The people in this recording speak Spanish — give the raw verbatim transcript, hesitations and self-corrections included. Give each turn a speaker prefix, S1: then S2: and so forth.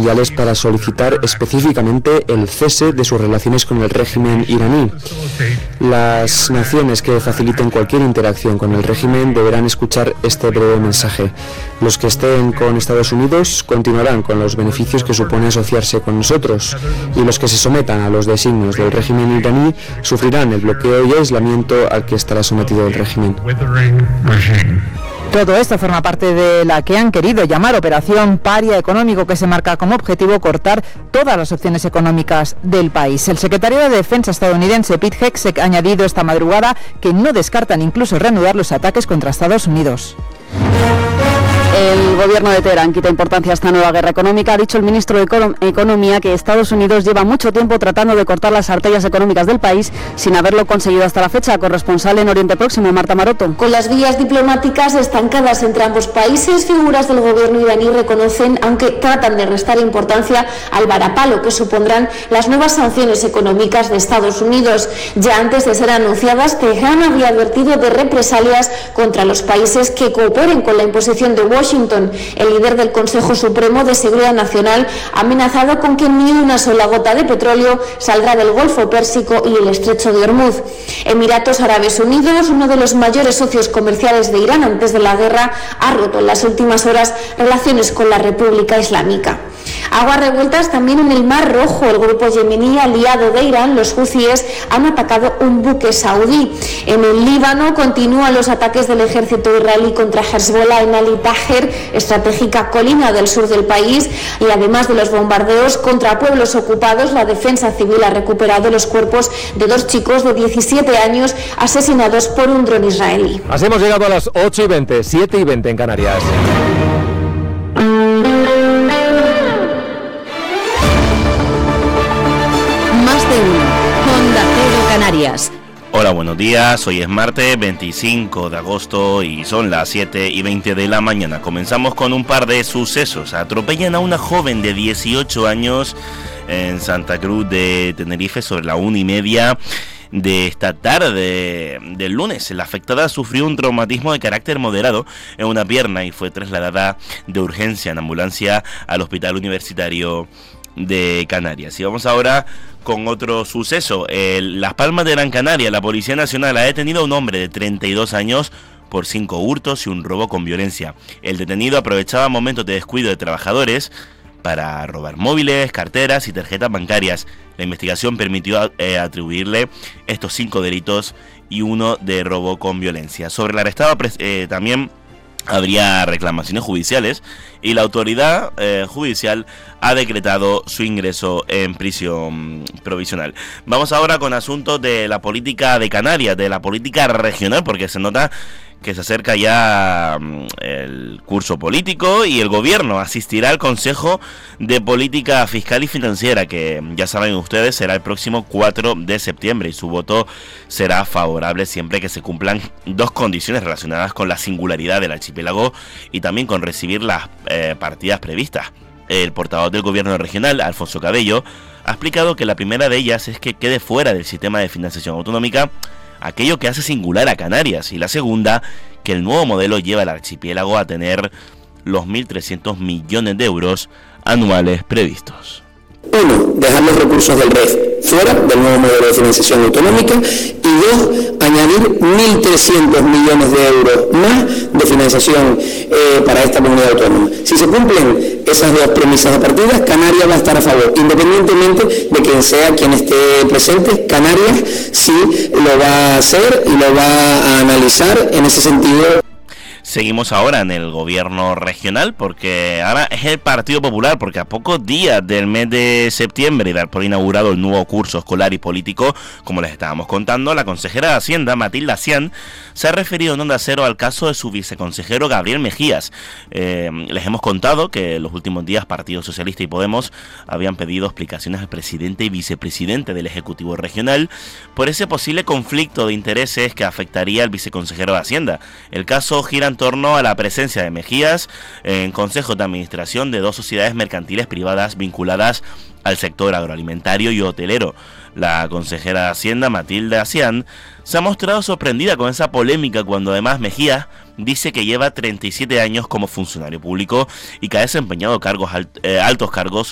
S1: mundiales para solicitar específicamente el cese de sus relaciones con el régimen iraní. Las naciones que faciliten cualquier interacción con el régimen deberán escuchar este breve mensaje. Los que estén con Estados Unidos continuarán con los beneficios que supone asociarse con nosotros, y los que se sometan a los designios del régimen iraní sufrirán el bloqueo y aislamiento al que estará sometido el régimen.
S2: Todo esto forma parte de la que han querido llamar Operación Paria Económico, que se marca como objetivo cortar todas las opciones económicas del país. El secretario de Defensa estadounidense Pete Hegseth ha añadido esta madrugada que no descartan incluso reanudar los ataques contra Estados Unidos.
S3: El gobierno de Teherán quita importancia a esta nueva guerra económica. Ha dicho el ministro de Economía que Estados Unidos lleva mucho tiempo tratando de cortar las arterias económicas del país sin haberlo conseguido hasta la fecha. Corresponsal en Oriente Próximo, Marta Maroto.
S4: Con las vías diplomáticas estancadas entre ambos países, figuras del gobierno iraní reconocen, aunque tratan de restar importancia al varapalo que supondrán las nuevas sanciones económicas de Estados Unidos. Ya antes de ser anunciadas, Teherán había advertido de represalias contra los países que cooperen con la imposición de Washington. Washington. El líder del Consejo Supremo de Seguridad Nacional ha amenazado con que ni una sola gota de petróleo saldrá del Golfo Pérsico y el Estrecho de Hormuz. Emiratos Árabes Unidos, uno de los mayores socios comerciales de Irán antes de la guerra, ha roto en las últimas horas relaciones con la República Islámica. Aguas revueltas también en el Mar Rojo. El grupo yemení aliado de Irán, los huthíes, han atacado un buque saudí. En el Líbano continúan los ataques del ejército israelí contra Hezbollah en Ali Taher, estratégica colina del sur del país, y además de los bombardeos contra pueblos ocupados, la defensa civil ha recuperado los cuerpos de dos chicos de diecisiete años asesinados por un dron israelí.
S5: Así hemos llegado a las ocho y veinte, siete y veinte en Canarias.
S6: Onda Cero Canarias.
S7: Hola, buenos días. Hoy es martes veinticinco de agosto y son las siete y veinte de la mañana. Comenzamos con un par de sucesos. Atropellan a una joven de dieciocho años en Santa Cruz de Tenerife sobre la una y media de esta tarde del lunes. La afectada sufrió un traumatismo de carácter moderado en una pierna y fue trasladada de urgencia en ambulancia al Hospital Universitario de Canarias. Y vamos ahora con otro suceso. En Las Palmas de Gran Canaria, la Policía Nacional ha detenido a un hombre de treinta y dos años por cinco hurtos y un robo con violencia. El detenido aprovechaba momentos de descuido de trabajadores para robar móviles, carteras y tarjetas bancarias. La investigación permitió eh, atribuirle estos cinco delitos y uno de robo con violencia. Sobre el arrestado eh, también habría reclamaciones judiciales y la autoridad eh, judicial ha decretado su ingreso en prisión provisional. Vamos ahora con asuntos de la política de Canarias, de la política regional, porque se nota que se acerca ya el curso político y el gobierno asistirá al Consejo de Política Fiscal y Financiera, que ya saben ustedes será el próximo cuatro de septiembre, y su voto será favorable siempre que se cumplan dos condiciones relacionadas con la singularidad del archipiélago y también con recibir las eh, partidas previstas. El portavoz del gobierno regional, Alfonso Cabello, ha explicado que la primera de ellas es que quede fuera del sistema de financiación autonómica aquello que hace singular a Canarias, y la segunda, que el nuevo modelo lleva al archipiélago a tener los mil trescientos millones de euros anuales previstos.
S8: Uno, dejar los recursos del R E F fuera del nuevo modelo de financiación autonómica, y dos, añadir mil trescientos millones de euros más de financiación eh, para esta comunidad autónoma. Si se cumplen esas dos premisas de partida, Canarias va a estar a favor, independientemente de quien sea quien esté presente. Canarias sí lo va a hacer y lo va a analizar en ese sentido.
S7: Seguimos ahora en el gobierno regional, porque ahora es el Partido Popular, porque a pocos días del mes de septiembre y dar por inaugurado el nuevo curso escolar y político, como les estábamos contando, la consejera de Hacienda, Matilda Cian, se ha referido en Onda Cero al caso de su viceconsejero Gabriel Mejías. Eh, les hemos contado que en los últimos días Partido Socialista y Podemos habían pedido explicaciones al presidente y vicepresidente del Ejecutivo Regional por ese posible conflicto de intereses que afectaría al viceconsejero de Hacienda. El caso gira en torno a la presencia de Mejías en consejos de administración de dos sociedades mercantiles privadas vinculadas al sector agroalimentario y hotelero. La consejera de Hacienda, Matilda Cian, se ha mostrado sorprendida con esa polémica cuando además Mejías dice que lleva treinta y siete años como funcionario público y que ha desempeñado cargos alt, eh, altos cargos